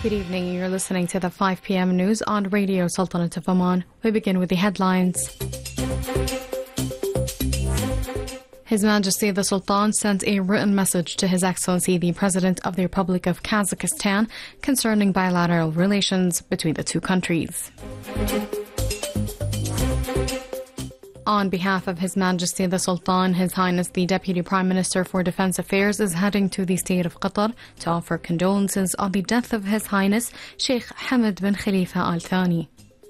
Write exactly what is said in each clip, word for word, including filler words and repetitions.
Good evening. You're listening to the five p m news on Radio Sultanate of Oman. We begin with the headlines. His Majesty the Sultan sent a written message to His Excellency the President of the Republic of Kazakhstan concerning bilateral relations between the two countries. On behalf of His Majesty the Sultan, His Highness the Deputy Prime Minister for Defence Affairs is heading to the state of Qatar to offer condolences on the death of His Highness Sheikh Hamad bin Khalifa Al Thani.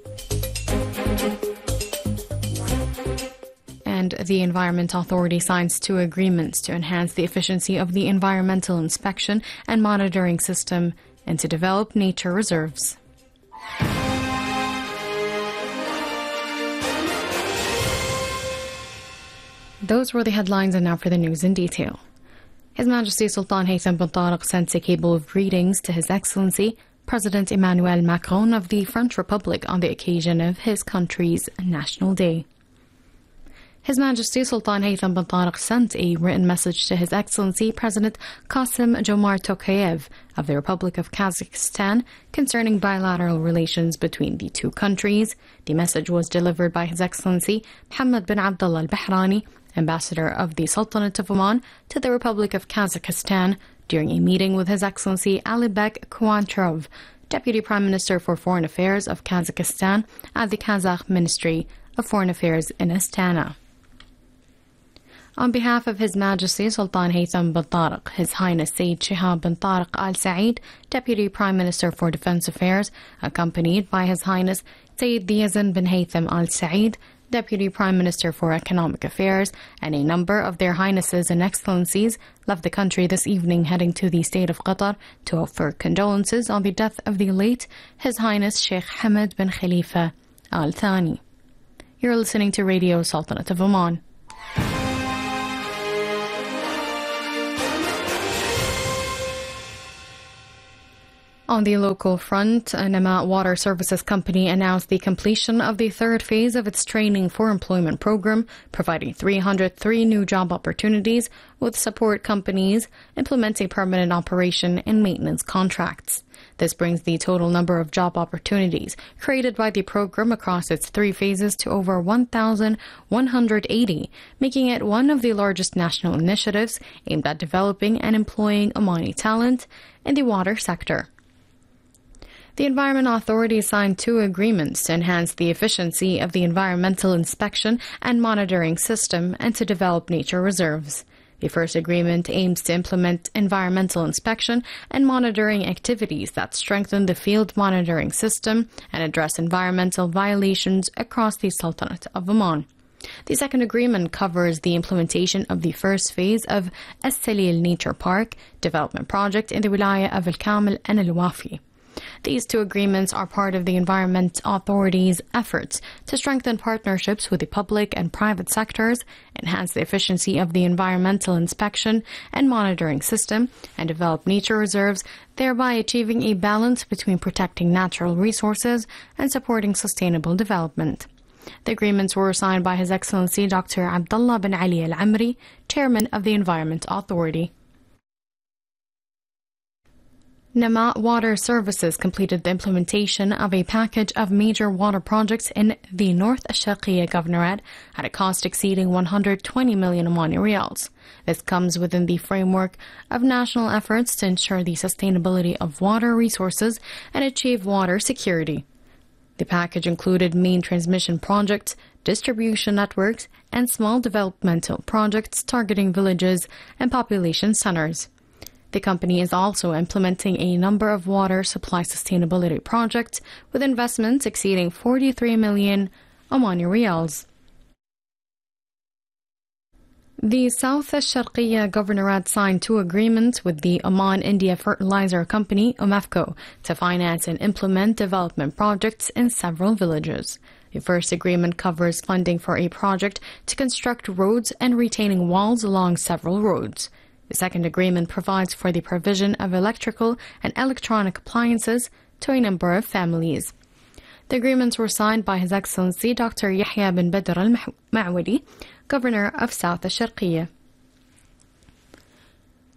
And the Environment Authority signs two agreements to enhance the efficiency of the environmental inspection and monitoring system and to develop nature reserves. Those were the headlines, and now for the news in detail. His Majesty Sultan Haytham bin Tariq sent a cable of greetings to His Excellency President Emmanuel Macron of the French Republic on the occasion of his country's National Day. His Majesty Sultan Haytham bin Tariq sent a written message to His Excellency President Kassym-Jomart Tokayev of the Republic of Kazakhstan concerning bilateral relations between the two countries. The message was delivered by His Excellency Mohammed bin Abdullah Al-Bahrani, Ambassador of the Sultanate of Oman to the Republic of Kazakhstan, during a meeting with His Excellency Alibek Kuantrov, Deputy Prime Minister for Foreign Affairs of Kazakhstan at the Kazakh Ministry of Foreign Affairs in Astana. On behalf of His Majesty Sultan Haytham bin Tariq, His Highness Sayyid Shihab bin Tariq Al Saeed, Deputy Prime Minister for Defence Affairs, accompanied by His Highness Sayyid Yazan bin Haytham Al Saeed, Deputy Prime Minister for Economic Affairs, and a number of their Highnesses and Excellencies, left the country this evening heading to the state of Qatar to offer condolences on the death of the late His Highness Sheikh Hamad bin Khalifa Al Thani. You're listening to Radio Sultanate of Oman. On the local front, Nama Water Services Company announced the completion of the third phase of its training for employment program, providing three hundred three new job opportunities with support companies implementing permanent operation and maintenance contracts. This brings the total number of job opportunities created by the program across its three phases to over one thousand one hundred eighty, making it one of the largest national initiatives aimed at developing and employing Omani talent in the water sector. The Environment Authority signed two agreements to enhance the efficiency of the environmental inspection and monitoring system and to develop nature reserves. The first agreement aims to implement environmental inspection and monitoring activities that strengthen the field monitoring system and address environmental violations across the Sultanate of Oman. The second agreement covers the implementation of the first phase of As-Salil Nature Park development project in the Wilaya of Al-Kamil and Al-Wafi. These two agreements are part of the Environment Authority's efforts to strengthen partnerships with the public and private sectors, enhance the efficiency of the environmental inspection and monitoring system, and develop nature reserves, thereby achieving a balance between protecting natural resources and supporting sustainable development. The agreements were signed by His Excellency Doctor Abdullah bin Ali Al Amri, Chairman of the Environment Authority. Nama Water Services completed the implementation of a package of major water projects in the North Sharqiya Governorate at a cost exceeding one hundred twenty million Omani Riyals. This comes within the framework of national efforts to ensure the sustainability of water resources and achieve water security. The package included main transmission projects, distribution networks, and small developmental projects targeting villages and population centers. The company is also implementing a number of water supply sustainability projects with investments exceeding forty-three million Omani Riyals. The South Sharqiya Governorate signed two agreements with the Oman India Fertilizer Company, OMAFCO, to finance and implement development projects in several villages. The first agreement covers funding for a project to construct roads and retaining walls along several roads. The second agreement provides for the provision of electrical and electronic appliances to a number of families. The agreements were signed by His Excellency Doctor Yahya bin Badr Al-Ma'wadi, Governor of South Sharqiya.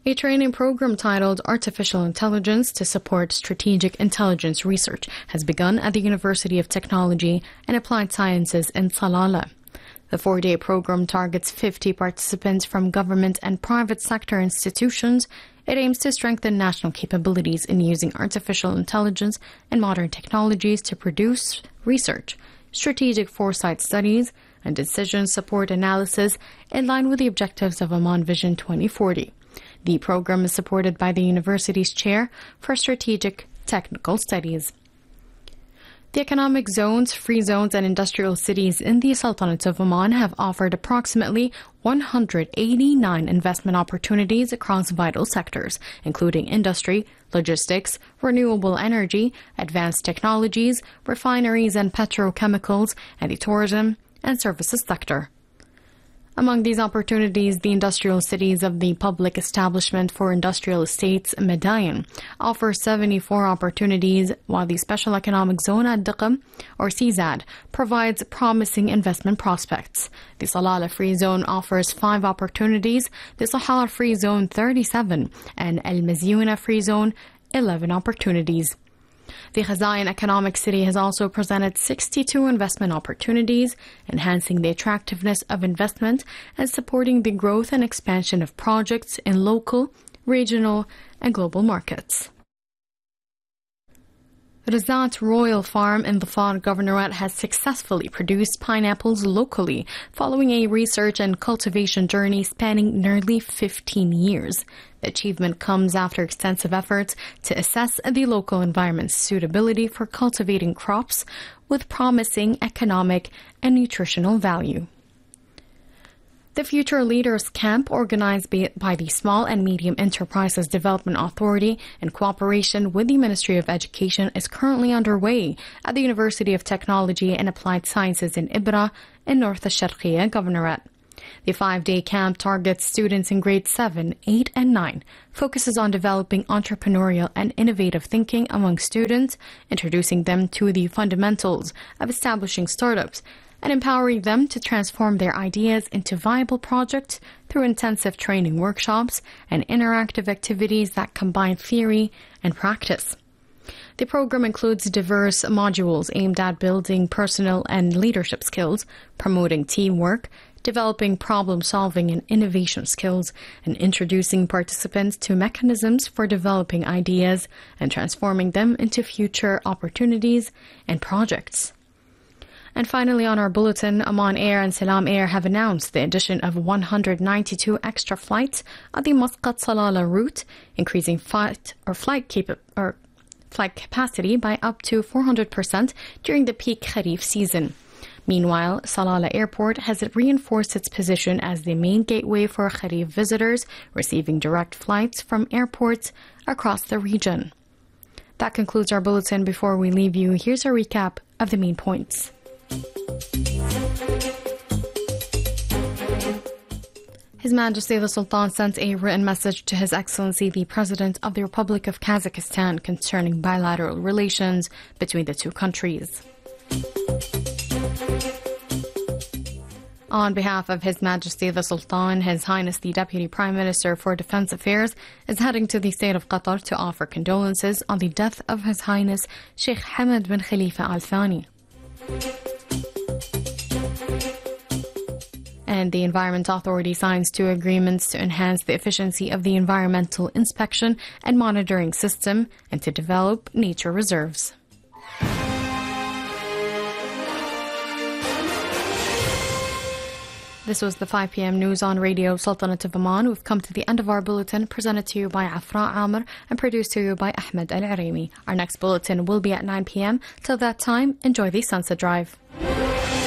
A training program titled Artificial Intelligence to Support Strategic Intelligence Research has begun at the University of Technology and Applied Sciences in Salalah. The four-day program targets fifty participants from government and private sector institutions. It aims to strengthen national capabilities in using artificial intelligence and modern technologies to produce research, strategic foresight studies, and decision support analysis in line with the objectives of Oman Vision twenty forty. The program is supported by the university's Chair for Strategic Technical Studies. The economic zones, free zones, and industrial cities in the Sultanate of Oman have offered approximately one hundred eighty-nine investment opportunities across vital sectors, including industry, logistics, renewable energy, advanced technologies, refineries and petrochemicals, and the tourism and services sector. Among these opportunities, the industrial cities of the Public Establishment for Industrial Estates, Medayan, offer seventy-four opportunities, while the Special Economic Zone at Diqam, or C Z A D, provides promising investment prospects. The Salalah Free Zone offers five opportunities, the Sahar Free Zone thirty-seven, and Al Mazyuna Free Zone eleven opportunities. The Khazayan Economic City has also presented sixty-two investment opportunities, enhancing the attractiveness of investment and supporting the growth and expansion of projects in local, regional, and global markets. Razat Royal Farm in the Dhofar Governorate has successfully produced pineapples locally following a research and cultivation journey spanning nearly fifteen years. The achievement comes after extensive efforts to assess the local environment's suitability for cultivating crops with promising economic and nutritional value. The Future Leaders Camp, organized by the Small and Medium Enterprises Development Authority in cooperation with the Ministry of Education, is currently underway at the University of Technology and Applied Sciences in Ibra in North Al-Sharqiya Governorate. The five-day camp targets students in grades seven, eight, and nine, focuses on developing entrepreneurial and innovative thinking among students, introducing them to the fundamentals of establishing startups, and empowering them to transform their ideas into viable projects through intensive training workshops and interactive activities that combine theory and practice. The program includes diverse modules aimed at building personal and leadership skills, promoting teamwork, developing problem-solving and innovation skills, and introducing participants to mechanisms for developing ideas and transforming them into future opportunities and projects. And finally, on our bulletin, Oman Air and Salam Air have announced the addition of one hundred ninety-two extra flights on the Muscat-Salalah route, increasing flight or flight capa- or flight capacity by up to four hundred percent during the peak Kharif season. Meanwhile, Salalah Airport has reinforced its position as the main gateway for Kharif visitors, receiving direct flights from airports across the region. That concludes our bulletin. Before we leave you, here's a recap of the main points. His Majesty the Sultan sent a written message to His Excellency the President of the Republic of Kazakhstan concerning bilateral relations between the two countries. On behalf of His Majesty the Sultan, His Highness the Deputy Prime Minister for Defense Affairs is heading to the state of Qatar to offer condolences on the death of His Highness Sheikh Hamad bin Khalifa Al Thani. And the Environment Authority signs two agreements to enhance the efficiency of the environmental inspection and monitoring system and to develop nature reserves. This was the five p.m. news on Radio Sultanate of Oman. We've come to the end of our bulletin, presented to you by Afra Amr and produced to you by Ahmed Al Arimi. Our next bulletin will be at nine p.m. Till that time, enjoy the Sunset Drive.